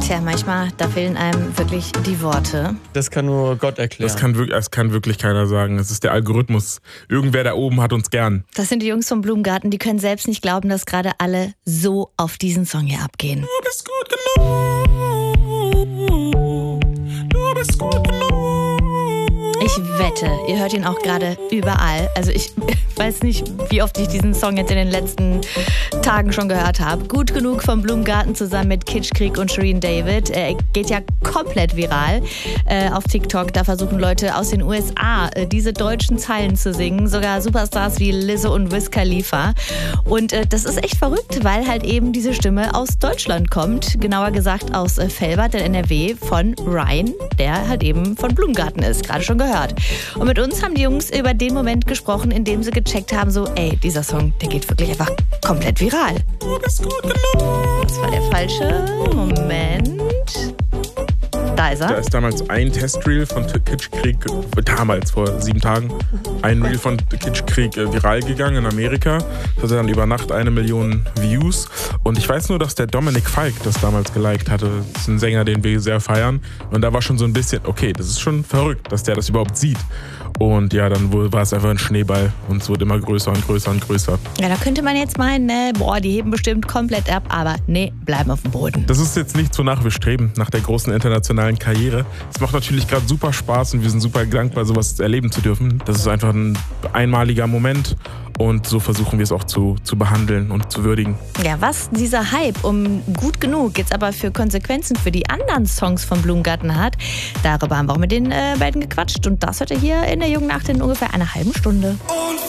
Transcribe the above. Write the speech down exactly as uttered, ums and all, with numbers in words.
Tja, manchmal, da fehlen einem wirklich die Worte. Das kann nur Gott erklären. Das kann, das kann wirklich keiner sagen. Es ist der Algorithmus. Irgendwer da oben hat uns gern. Das sind die Jungs vom Blumengarten, die können selbst nicht glauben, dass gerade alle so auf diesen Song hier abgehen. Du bist gut genug. Du bist gut genug. Ich wette, ihr hört ihn auch gerade überall. Also ich weiß nicht, wie oft ich diesen Song jetzt in den letzten Tagen schon gehört habe. Gut genug vom Blumengarten zusammen mit Kitschkrieg und Shirin David. Er geht ja komplett viral äh, auf TikTok. Da versuchen Leute aus den U S A äh, diese deutschen Zeilen zu singen. Sogar Superstars wie Lizzo und Wiz Khalifa. Und äh, das ist echt verrückt, weil halt eben diese Stimme aus Deutschland kommt. Genauer gesagt aus äh, Velbert in N R W von Ryan, der halt eben von Blumengarten ist. Gerade schon gehört. Und mit uns haben die Jungs über den Moment gesprochen, in dem sie gecheckt haben, so, ey, dieser Song, der geht wirklich einfach komplett viral. Das war der falsche Moment. Da ist er. Da ist damals ein Testreel von Kitschkrieg, damals vor sieben Tagen, ein Reel von Kitschkrieg viral gegangen in Amerika. Das hatte dann über Nacht eine Million Views. Und ich weiß nur, dass der Dominik Falk das damals geliked hatte. Das ist ein Sänger, den wir sehr feiern. Und da war schon so ein bisschen, okay, das ist schon verrückt, dass der das überhaupt sieht. Und ja, dann war es einfach ein Schneeball und es wurde immer größer und größer und größer. Ja, da könnte man jetzt meinen, ne, boah, die heben bestimmt komplett ab, aber nee, bleiben auf dem Boden. Das ist jetzt nichts, wonach wir streben, nach der großen internationalen Karriere. Es macht natürlich gerade super Spaß und wir sind super dankbar, sowas erleben zu dürfen. Das ist einfach ein einmaliger Moment und so versuchen wir es auch zu, zu behandeln und zu würdigen. Ja, was dieser Hype um Gut genug jetzt aber für Konsequenzen für die anderen Songs von Blumengarten hat, darüber haben wir auch mit den äh, beiden gequatscht und das hört ihr hier in der Jungen Nacht in ungefähr einer halben Stunde.